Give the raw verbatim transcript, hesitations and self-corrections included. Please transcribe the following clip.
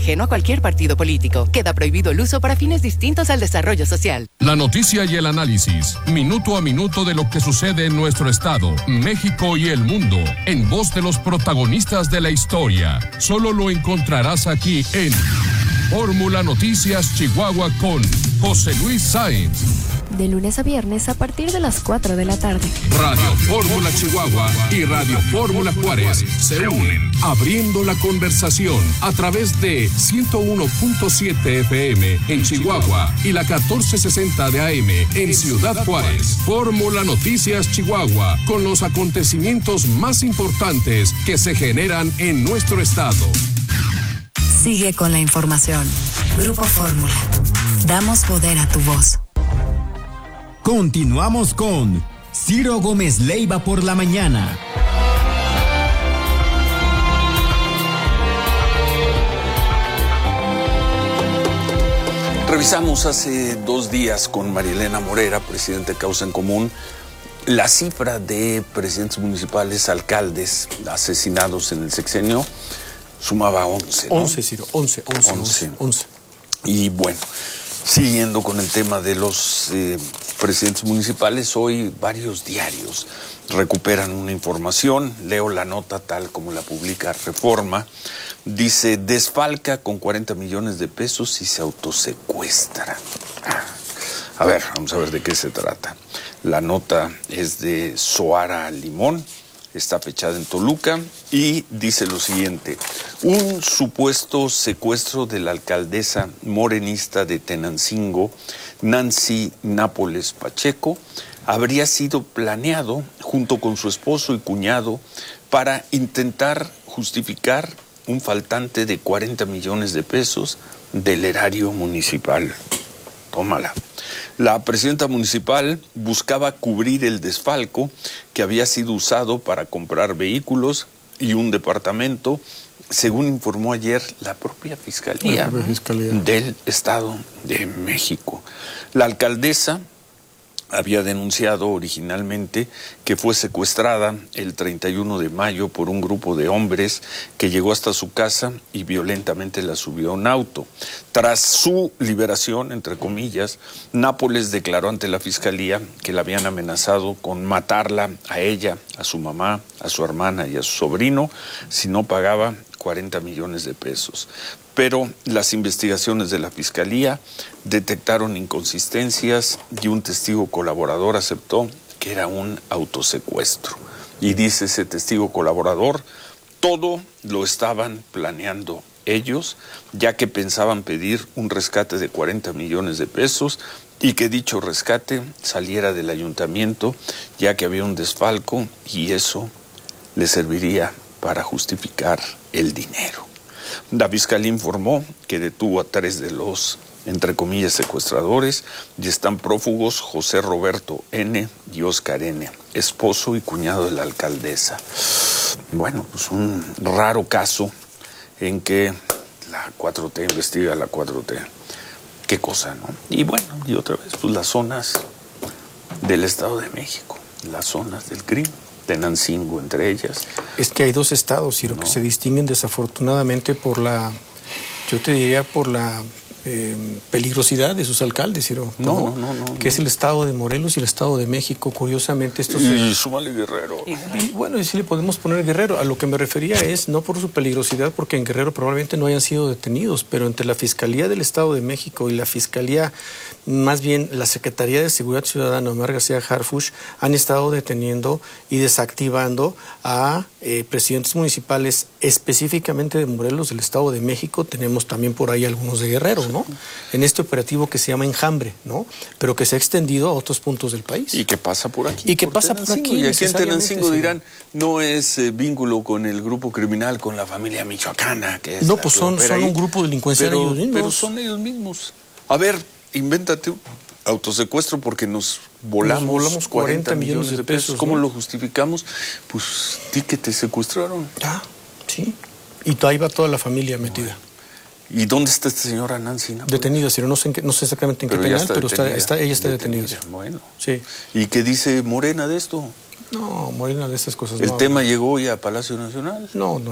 Ajeno a cualquier partido político. Queda prohibido el uso para fines distintos al desarrollo social. La noticia y el análisis, minuto a minuto de lo que sucede en nuestro estado, México y el mundo, en voz de los protagonistas de la historia. Solo lo encontrarás aquí en Fórmula Noticias Chihuahua con José Luis Sáenz. De lunes a viernes a partir de las cuatro de la tarde. Radio Fórmula Chihuahua y Radio Fórmula Juárez se unen, abriendo la conversación a través de ciento uno punto siete F M en Chihuahua y la catorce sesenta de A M en Ciudad Juárez. Fórmula Noticias Chihuahua, con los acontecimientos más importantes que se generan en nuestro estado. Sigue con la información. Grupo Fórmula. Damos poder a tu voz. Continuamos con Ciro Gómez Leiva por la mañana. Revisamos hace dos días con Marielena Morera, presidente de Causa en Común, la cifra de presidentes municipales, alcaldes asesinados en el sexenio. Sumaba once, ¿no? once, Ciro, once, once, once, once. Y bueno, siguiendo con el tema de los eh, presidentes municipales, hoy varios diarios recuperan una información. Leo la nota tal como la publica Reforma. Dice, desfalca con cuarenta millones de pesos y se autosecuestra. A ver, vamos a ver de qué se trata. La nota es de Soara Limón. Está fechada en Toluca y dice lo siguiente: un supuesto secuestro de la alcaldesa morenista de Tenancingo, Nancy Nápoles Pacheco, habría sido planeado junto con su esposo y cuñado para intentar justificar un faltante de cuarenta millones de pesos del erario municipal. Tómala. La presidenta municipal buscaba cubrir el desfalco que había sido usado para comprar vehículos y un departamento, según informó ayer la propia Fiscalía, la propia Fiscalía del Estado de México. La alcaldesa había denunciado originalmente que fue secuestrada el treinta y uno de mayo por un grupo de hombres que llegó hasta su casa y violentamente la subió a un auto. Tras su liberación, entre comillas, Nápoles declaró ante la Fiscalía que la habían amenazado con matarla a ella, a su mamá, a su hermana y a su sobrino si no pagaba cuarenta millones de pesos. Pero las investigaciones de la Fiscalía detectaron inconsistencias y un testigo colaborador aceptó que era un autosecuestro. Y dice ese testigo colaborador, todo lo estaban planeando ellos, ya que pensaban pedir un rescate de cuarenta millones de pesos y que dicho rescate saliera del ayuntamiento, ya que había un desfalco y eso le serviría para justificar el dinero. La Fiscalía informó que detuvo a tres de los, entre comillas, secuestradores y están prófugos José Roberto N. y Oscar N., esposo y cuñado de la alcaldesa. Bueno, pues un raro caso en que la cuatro T investiga a la cuatro T. Qué cosa, ¿no? Y bueno, y otra vez, pues las zonas del Estado de México, las zonas del crimen. Tenancingo entre ellas. Es que hay dos estados, Ciro, no. que se distinguen desafortunadamente por la, yo te diría por la eh, peligrosidad de sus alcaldes, Ciro. No, no, no, no. Que no. Es el estado de Morelos y el estado de México, curiosamente estos... Y se... súmale Guerrero. Y, y bueno, y sí le podemos poner Guerrero. A lo que me refería es, no por su peligrosidad, porque en Guerrero probablemente no hayan sido detenidos, pero entre la Fiscalía del Estado de México y la Fiscalía, más bien la Secretaría de Seguridad Ciudadana, Omar García Harfuch, han estado deteniendo y desactivando a eh, presidentes municipales, específicamente de Morelos, del Estado de México. Tenemos también por ahí algunos de Guerrero, ¿no? En este operativo que se llama Enjambre, ¿no? Pero que se ha extendido a otros puntos del país. Y que pasa por aquí. Y que pasa por aquí. Y aquí en Tenancingo dirán, no es eh, vínculo con el grupo criminal, con la familia michoacana. Que es no, pues son, son un grupo delincuencial pero, ellos mismos. Pero son ellos mismos. A ver, invéntate un autosecuestro porque nos volamos, nos volamos cuarenta millones de pesos. ¿Cómo ¿no? lo justificamos? Pues di que te secuestraron. Ah, sí. Y ahí va toda la familia metida. ¿Y dónde está esta señora Nancy? ¿no? Detenida, Ciro, no sé, en qué, no sé exactamente en pero qué penal, está pero está, está, ella está detenida. detenida. Bueno. Sí. ¿Y qué dice Morena de esto? No, Morena de estas cosas ¿El no tema habla. llegó ya a Palacio Nacional? No, no.